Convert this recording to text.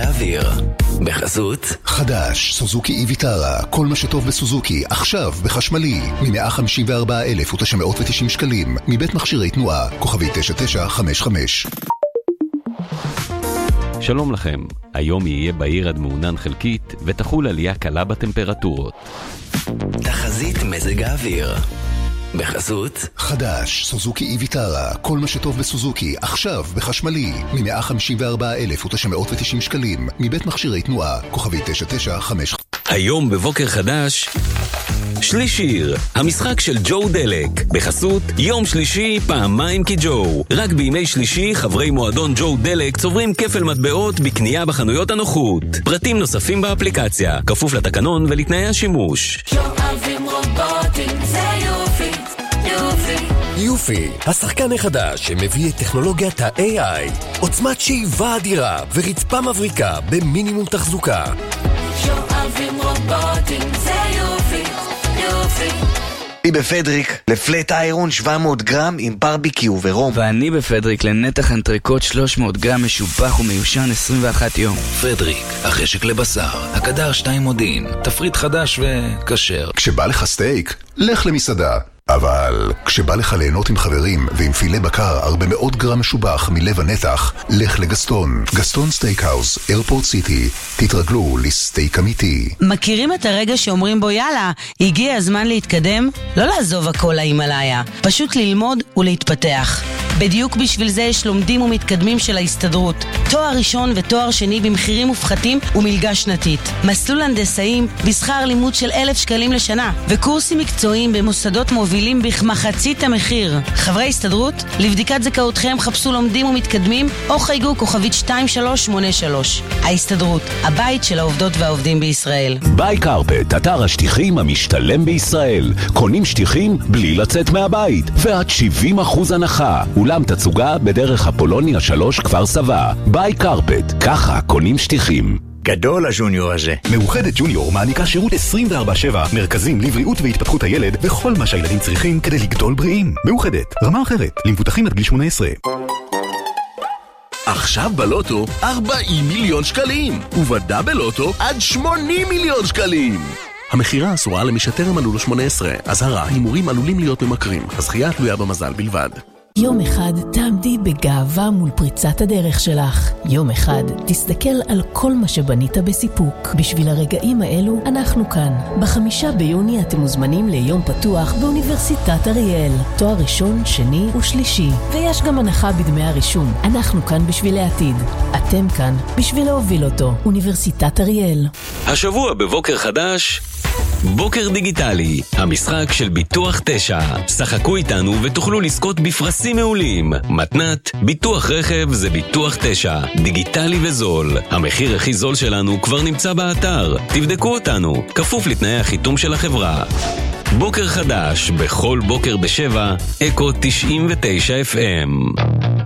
האוויר. בחסות חדש, סוזוקי איביטרה, כל מה שטוב בסוזוקי, עכשיו בחשמלי, מ-154,990 שקלים, מבית מכשירי תנועה, כוכבי 9955. שלום לכם, היום יהיה בעיר עד מעונן חלקית ותחול עלייה קלה בטמפרטורות. תחזית מזג האוויר. בחסות חדש, סוזוקי איביטרה, כל מה שטוב בסוזוקי, עכשיו בחשמלי, מ-154,990 שקלים, מבית מכשירי תנועה, כוכבי 9955. היום בבוקר חדש, שלישיר, המשחק של ג'ו דלק. בחסות יום שלישי פעמיים כג'ו. רק בימי שלישי חברי מועדון ג'ו דלק צוברים כפל מטבעות בקנייה בחנויות הנוחות. פרטים נוספים באפליקציה, כפוף לתקנון ולתנאי השימוש. אוהבים רובוטים, זה יופי, יופי. יופי, השחקן החדש שמביא את טכנולוגיית ה-AI, עוצמת שאיבה אדירה ורצפה מבריקה במינימום תחזוקה. אוהבים רובוטים, זה יופי, יופי. אני בפדריק לפלט איירון 700 גרם עם ברביקיו ורום. ואני בפדריק לנתח אנטריקוט 300 גרם משובח ומיושן 21 יום. פדריק, החשק לבשר, הקדר 2 מודיעין, תפריט חדש וקשר. כשבא לך סטייק, לך למסעדה. אבל כשבא לך ליהנות עם חברים ועם פילה בקר 400 גרם משובח מלב הנתח, לך לגסטון. גסטון סטייקהאוס, איירפורט סיטי. תתרגלו לסטייק אמיתי. מכירים את הרגע שאומרים בו יאללה, הגיע הזמן להתקדם? לא לעזוב הכל להימאליה, פשוט ללמוד ולהתפתח. בדיוק בשביל זה יש לומדים ומתקדמים של ההסתדרות. תואר ראשון ותואר שני במחירים מופחתים ומלגה שנתית. מסלול הנדסאים בשכר לימוד של 1,000 שקלים לשנה. וקורסים מקצועיים במוסדות מובילים בכמחצית המחיר. חברי הסתדרות, לבדיקת זכאותכם חפשו לומדים ומתקדמים או חייגו כוכבית 2383. ההסתדרות, הבית של העובדות והעובדים בישראל. ביי קרפט, אתר השטיחים המשתלם בישראל. קונים שטיחים בלי לצאת מהבית. ועד 70% הנחה. אולם תצוגה בדרך אפולוניה 3 כפר סבא. ביי קרפט, ככה קונים שטיחים. גדול הג'וניור הזה. מאוחדת ג'וניור מעניקה שירות 24/7, מרכזים לבריאות והתפתחות הילד וכל מה שהילדים צריכים כדי לגדול בריאים. מאוחדת, רמה אחרת, למבוטחים עד גיל 18. עכשיו בלוטו 40 מיליון שקלים, ובדה בלוטו עד 80 מיליון שקלים. המחירה אסורה למי שטרם מלאו לו 18. אזהרה, הימורים עלולים להיות ממכרים. הזכייה תלויה במזל בלבד. יום אחד תעמדי בגאווה מול פריצת הדרך שלך. יום אחד תסתכל על כל מה שבנית בסיפוק. בשביל הרגעים האלו אנחנו כאן. ב5 ביוני אתם מוזמנים ליום פתוח באוניברסיטת אריאל. תואר ראשון, שני ושלישי. ויש גם הנחה בדמי הרישום. אנחנו כאן בשביל העתיד. אתם כאן בשביל להוביל אותו. אוניברסיטת אריאל. השבוע בבוקר חדש, בוקר דיגיטלי, המשחק של ביטוח 9. שחקו איתנו ותוכלו לזכות בפרסים מעולים. מתנת, ביטוח רכב זה ביטוח 9, דיגיטלי וזול. המחיר הכי זול שלנו כבר נמצא באתר. תבדקו אותנו, כפוף לתנאי החיתום של החברה. בוקר חדש, בכל בוקר ב7, אקו 99 FM.